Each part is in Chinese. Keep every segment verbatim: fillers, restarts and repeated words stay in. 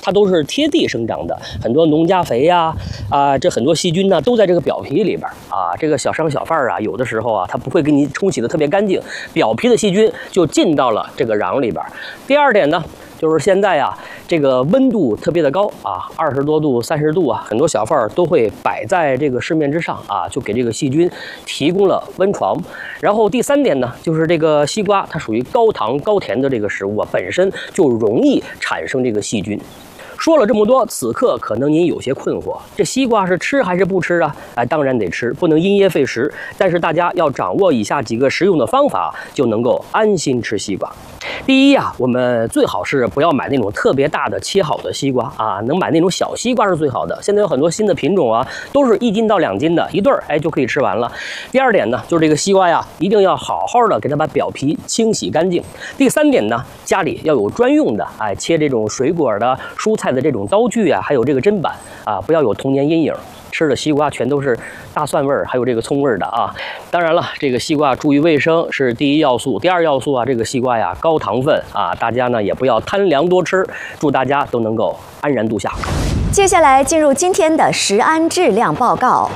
它都是贴地生长的，很多农家肥呀，啊，这很多细菌呢都在这个表皮里边啊。这个小商小贩啊，有的时候啊，他不会给你冲洗的特别干净，表皮的细菌就进到了这个瓤里边。第二点呢，就是现在啊，这个温度特别的高啊，二十多度、三十度啊，很多小贩都会摆在这个市面之上啊，就给这个细菌提供了温床。然后第三点呢，就是这个西瓜它属于高糖高甜的这个食物啊，本身就容易产生这个细菌。说了这么多，此刻可能您有些困惑，这西瓜是吃还是不吃啊？哎，当然得吃，不能因噎废食。但是大家要掌握以下几个实用的方法，就能够安心吃西瓜。第一呀、啊，我们最好是不要买那种特别大的切好的西瓜啊，能买那种小西瓜是最好的。现在有很多新的品种啊，都是一斤到两斤的，一对儿哎就可以吃完了。第二点呢，就是这个西瓜呀，一定要好好的给它把表皮清洗干净。第三点呢，家里要有专用的哎切这种水果的、蔬菜的这种刀具啊，还有这个砧板啊，不要有童年阴影。吃的西瓜全都是大蒜味儿，还有这个葱味儿的啊。当然了，这个西瓜注意卫生是第一要素，第二要素啊，这个西瓜呀高糖分啊，大家呢也不要贪凉多吃。祝大家都能够安然度夏。 接下来进入今天的食安质量报告。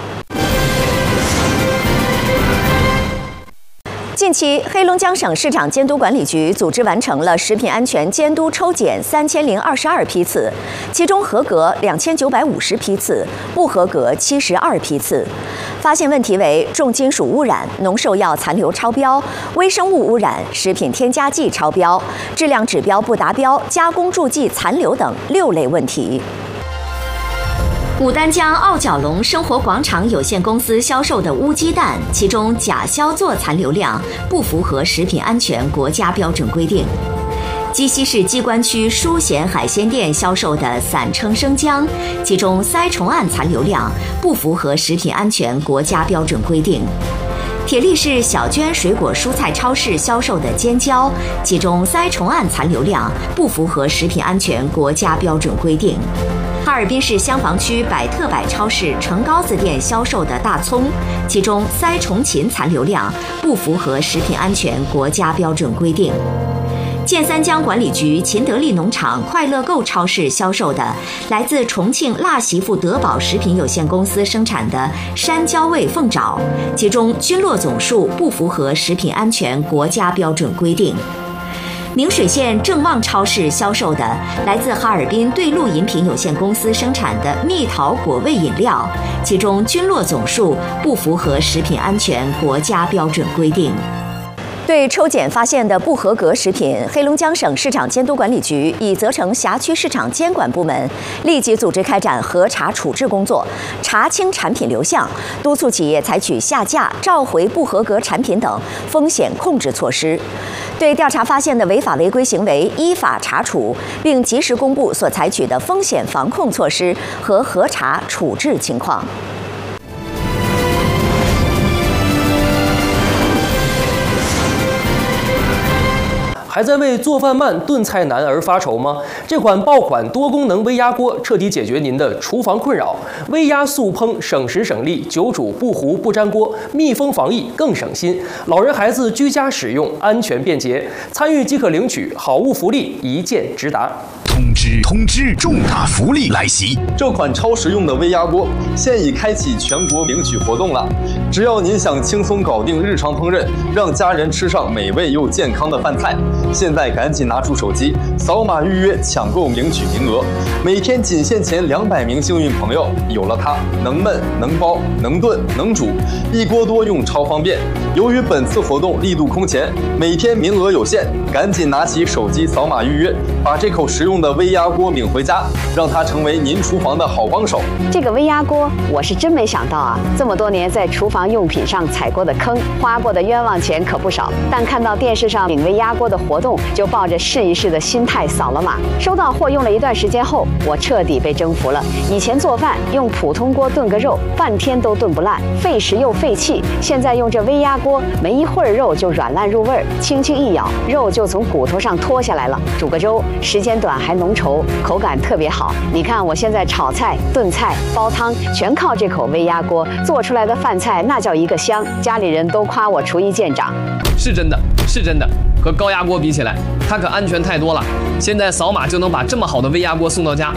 近期，黑龙江省市场监督管理局组织完成了食品安全监督抽检三千零二十二批次，其中合格两千九百五十批次，不合格七十二批次。发现问题为重金属污染、农兽药残留超标、微生物污染、食品添加剂超标、质量指标不达标、加工助剂残留等六类问题。牡丹江傲角龙生活广场有限公司销售的乌鸡蛋，其中甲硝唑残留量不符合食品安全国家标准规定。鸡西市鸡冠区舒贤海鲜店销售的散称生姜，其中腮虫胺残留量不符合食品安全国家标准规定。铁力市小娟水果蔬菜超市销售的尖椒，其中腮虫胺残留量不符合食品安全国家标准规定。哈尔滨市香坊区百特百超市程高子店销售的大葱，其中腮虫芹残留量不符合食品安全国家标准规定。建三江管理局秦德利农场快乐购超市销售的来自重庆辣媳妇德宝食品有限公司生产的山椒味凤爪，其中菌落总数不符合食品安全国家标准规定。宁水县正旺超市销售的来自哈尔滨对路饮品有限公司生产的蜜桃果味饮料，其中菌落总数不符合食品安全国家标准规定。对抽检发现的不合格食品，黑龙江省市场监督管理局已责成辖区市场监管部门立即组织开展核查处置工作，查清产品流向，督促企业采取下架、召回不合格产品等风险控制措施。对调查发现的违法违规行为依法查处，并及时公布所采取的风险防控措施和核查处置情况。 还在为做饭慢、炖菜难而发愁吗？这款爆款多功能微压锅彻底解决您的厨房困扰。微压速烹，省时省力，久煮不糊不粘锅，密封防疫更省心。老人孩子居家使用，安全便捷。参与即可领取好物福利，一键直达。 通知通知，重大福利来袭！ 这款超实用的微压锅现已开启全国领取活动了。只要您想轻松搞定日常烹饪，让家人吃上美味又健康的饭菜，现在赶紧拿出手机，扫码预约抢购领取名额。每天仅限前两百名幸运朋友，有了它，能焖能包能炖能煮，一锅多用超方便。由于本次活动力度空前，每天名额有限，赶紧拿起手机扫码预约，把这口实用的微压锅领回家，让它成为您厨房的好帮手。 这个微压锅，我是真没想到啊！这么多年在厨房用品上踩过的坑，花过的冤枉钱可不少。但看到电视上领微压锅的活动，就抱着试一试的心态扫了码。收到货用了一段时间后，我彻底被征服了。以前做饭用普通锅炖个肉，半天都炖不烂，费时又费气。现在用这微压锅，没一会儿肉就软烂入味儿，轻轻一咬，肉就从骨头上脱下来了。煮个粥，时间短还浓稠，口感特别好。你看我现在炒菜、炖菜、煲汤，全靠这口微压锅做出来的饭菜，那叫一个香。家里人都夸我厨艺见长。 是真的，是真的，和高压锅比起来，它可安全太多了。现在扫码就能把这么好的微压锅送到家，